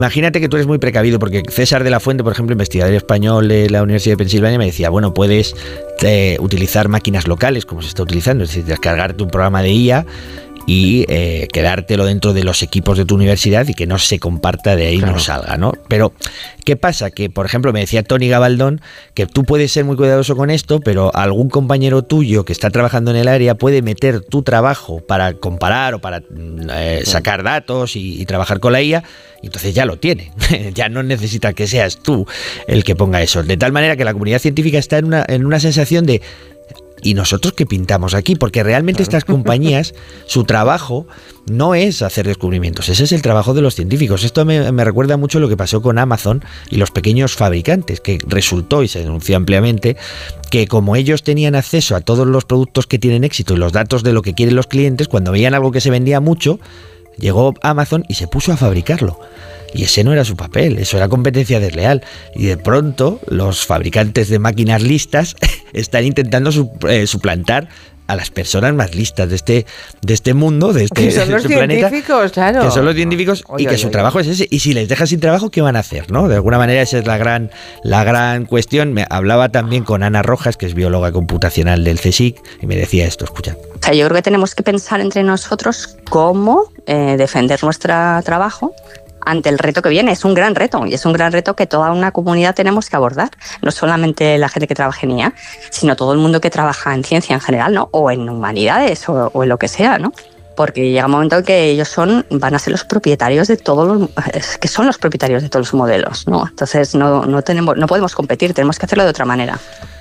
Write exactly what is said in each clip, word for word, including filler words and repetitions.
Imagínate que tú eres muy precavido, porque César de la Fuente, por ejemplo, investigador español de la Universidad de Pensilvania, me decía, bueno, puedes eh, utilizar máquinas locales, como se está utilizando, es decir, descargarte un programa de I A y eh, quedártelo dentro de los equipos de tu universidad y que no se comparta de ahí, claro. No salga, ¿no? Pero, ¿qué pasa? Que, por ejemplo, me decía Tony Gabaldón que tú puedes ser muy cuidadoso con esto, pero algún compañero tuyo que está trabajando en el área puede meter tu trabajo para comparar o para eh, sacar datos y, y trabajar con la I A, y entonces ya lo tiene. Ya no necesita que seas tú el que ponga eso. De tal manera que la comunidad científica está en una, en una sensación de... ¿Y nosotros qué pintamos aquí? Porque realmente claro. Estas compañías, su trabajo no es hacer descubrimientos, ese es el trabajo de los científicos. Esto me, me recuerda mucho lo que pasó con Amazon y los pequeños fabricantes, que resultó, y se denunció ampliamente, que como ellos tenían acceso a todos los productos que tienen éxito y los datos de lo que quieren los clientes, cuando veían algo que se vendía mucho, llegó Amazon y se puso a fabricarlo. Y ese no era su papel, eso era competencia desleal. Y de pronto los fabricantes de máquinas listas están intentando su, eh, suplantar a las personas más listas de este de este mundo, de este, que son los de este planeta, científicos, claro. Que son los científicos oye, y que oye, su oye. trabajo es ese. Y si les dejas sin trabajo, ¿qué van a hacer? ¿No? De alguna manera esa es la gran la gran cuestión. Me hablaba también con Ana Rojas, que es bióloga computacional del CSIC, y me decía esto, escucha. O sea, yo creo que tenemos que pensar entre nosotros cómo eh, defender nuestro trabajo ante el reto que viene. Es un gran reto, y es un gran reto que toda una comunidad tenemos que abordar, no solamente la gente que trabaja en I A, sino todo el mundo que trabaja en ciencia en general, ¿no? O en humanidades, o, o en lo que sea, ¿no? Porque llega un momento en que ellos son, van a ser los propietarios de todos los, es que son los propietarios de todos los modelos, ¿no? Entonces no, no, tenemos, no podemos competir, tenemos que hacerlo de otra manera.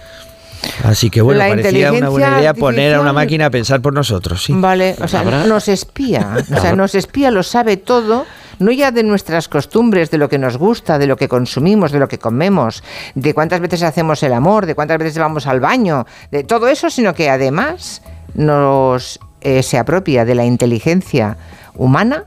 Así que bueno, la parecía una buena idea poner a una máquina a pensar por nosotros, ¿sí? Vale, o sea, ¿Habrá? nos espía, o sea, nos espía, lo sabe todo, no ya de nuestras costumbres, de lo que nos gusta, de lo que consumimos, de lo que comemos, de cuántas veces hacemos el amor, de cuántas veces vamos al baño, de todo eso, sino que además nos eh, se apropia de la inteligencia humana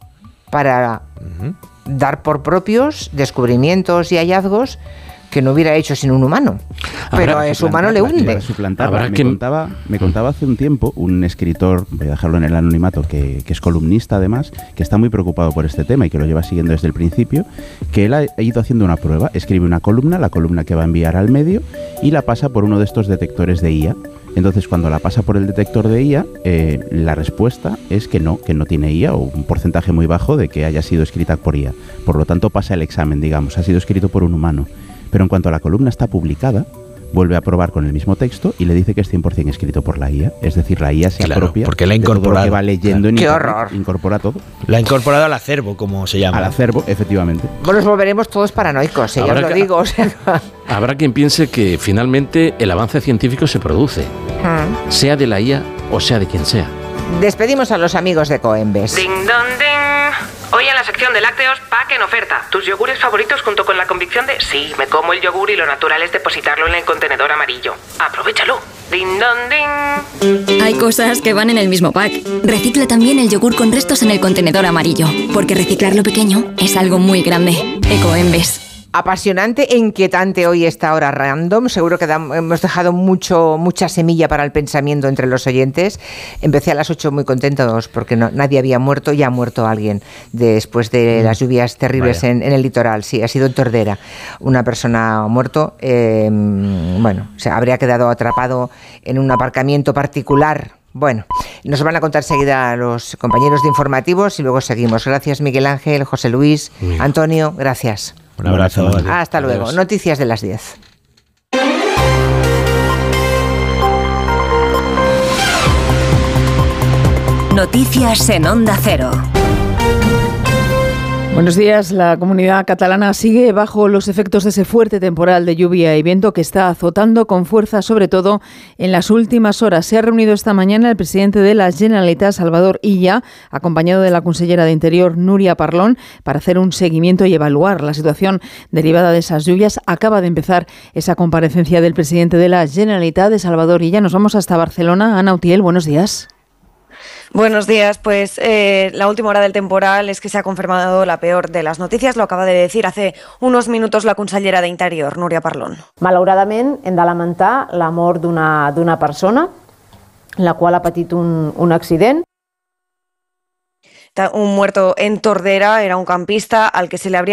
para uh-huh. dar por propios descubrimientos y hallazgos que no hubiera hecho sin un humano, pero a su humano le hunde. Me, que... contaba, me contaba hace un tiempo un escritor, voy a dejarlo en el anonimato, que, que es columnista además, que está muy preocupado por este tema y que lo lleva siguiendo desde el principio, que él ha ido haciendo una prueba, escribe una columna, la columna que va a enviar al medio, y la pasa por uno de estos detectores de I A. Entonces, cuando la pasa por el detector de I A, eh, la respuesta es que no, que no tiene I A, o un porcentaje muy bajo de que haya sido escrita por I A. Por lo tanto, pasa el examen, digamos, ha sido escrito por un humano. Pero en cuanto a la columna está publicada, vuelve a probar con el mismo texto y le dice que es cien por ciento escrito por la I A. Es decir, la I A se claro, apropia porque la ha de todo lo que va leyendo en ¡Qué internet, horror! Incorpora todo. La ha incorporado al acervo, como se llama. Al acervo, efectivamente. Bueno, nos volveremos todos paranoicos, ¿eh? Ya os lo que, digo. O sea. Habrá quien piense que finalmente el avance científico se produce, hmm. sea de la I A o sea de quien sea. Despedimos a los amigos de Coembes. Ding dong ding. Hoy en la sección de lácteos, pack en oferta. Tus yogures favoritos junto con la convicción de sí, me como el yogur y lo natural es depositarlo en el contenedor amarillo. Aprovechalo. Ding dong ding. Hay cosas que van en el mismo pack. Recicla también el yogur con restos en el contenedor amarillo, porque reciclar lo pequeño es algo muy grande. Ecoembes. Apasionante e inquietante hoy esta hora random. Seguro que da, hemos dejado mucho mucha semilla para el pensamiento entre los oyentes. Empecé a las ocho muy contentos porque no, nadie había muerto, ya ha muerto alguien después de las lluvias terribles en, en el litoral. Sí, ha sido en Tordera. Una persona muerto, eh, bueno, se habría quedado atrapado en un aparcamiento particular. Bueno, nos van a contar enseguida los compañeros de informativos y luego seguimos. Gracias Miguel Ángel, José Luis, Antonio, gracias. Un abrazo. Hasta luego. Adiós. Noticias de las diez. Noticias en Onda Cero. Buenos días. La comunidad catalana sigue bajo los efectos de ese fuerte temporal de lluvia y viento que está azotando con fuerza, sobre todo en las últimas horas. Se ha reunido esta mañana el presidente de la Generalitat, Salvador Illa, acompañado de la consellera de Interior, Núria Parlon, para hacer un seguimiento y evaluar la situación derivada de esas lluvias. Acaba de empezar esa comparecencia del presidente de la Generalitat, de Salvador Illa. Nos vamos hasta Barcelona. Ana Utiel, buenos días. Buenos días, pues eh, la última hora del temporal es que se ha confirmado la peor de las noticias, lo acaba de decir hace unos minutos la consellera de Interior, Núria Parlon. Malauradament hem de lamentar la mort d'una d'una persona, la qual ha patit un, un accident. un muerto en Tordera, era un campista al que se le habría